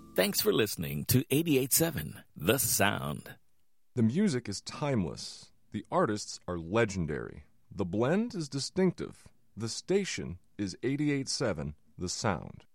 Thanks for listening to 88.7 The Sound. The music is timeless. The artists are legendary. The blend is distinctive. The station is 88.7 The Sound.